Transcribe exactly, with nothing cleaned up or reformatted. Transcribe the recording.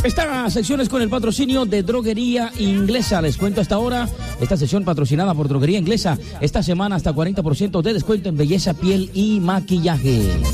Esta sección es con el patrocinio de Droguería Inglesa. Les cuento hasta ahora, esta sesión patrocinada por Droguería Inglesa. Esta semana hasta cuarenta por ciento de descuento en belleza, piel y maquillaje.